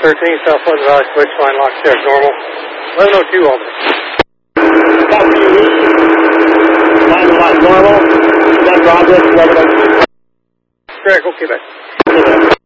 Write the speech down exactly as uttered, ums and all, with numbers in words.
thirteen, South Pleasant Valley, switch line lock check, normal. eleven oh two, Albany. Got you, line lock normal. Got progress, eleven oh two. Correct, okay, back.